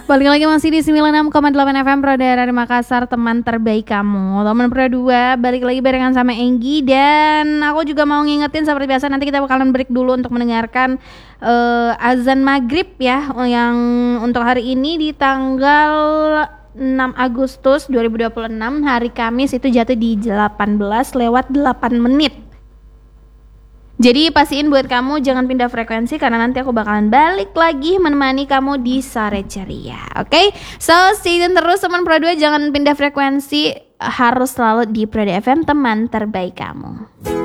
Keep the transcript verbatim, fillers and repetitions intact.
Balik lagi masih di sembilan puluh enam koma delapan F M Pro dari Makassar, teman terbaik kamu. Teman Pro dua, balik lagi barengan sama Enggi. Dan aku juga mau ngingetin seperti biasa, nanti kita bakalan break dulu untuk mendengarkan uh, azan maghrib ya, yang untuk hari ini di tanggal enam Agustus dua ribu dua puluh enam, hari Kamis, itu jatuh di delapan belas lewat delapan menit. Jadi pastiin buat kamu jangan pindah frekuensi, karena nanti aku bakalan balik lagi menemani kamu di sore ceria. Oke, okay? So stay tune terus teman Pro dua, jangan pindah frekuensi, harus selalu di Pro dua F M, teman terbaik kamu.